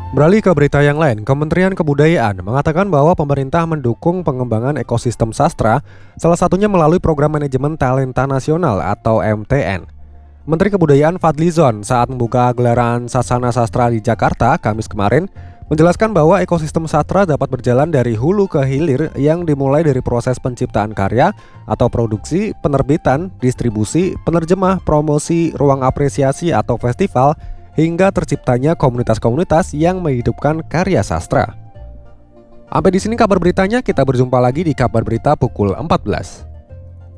Beralih ke berita yang lain, Kementerian Kebudayaan mengatakan bahwa pemerintah mendukung pengembangan ekosistem sastra, salah satunya melalui Program Manajemen Talenta Nasional atau MTN. Menteri Kebudayaan Fadlizon saat membuka gelaran Sasana Sastra di Jakarta, Kamis kemarin, menjelaskan bahwa ekosistem sastra dapat berjalan dari hulu ke hilir yang dimulai dari proses penciptaan karya atau produksi, penerbitan, distribusi, penerjemah, promosi, ruang apresiasi atau festival, hingga terciptanya komunitas-komunitas yang menghidupkan karya sastra. Sampai di sini kabar beritanya, kita berjumpa lagi di kabar berita pukul 14.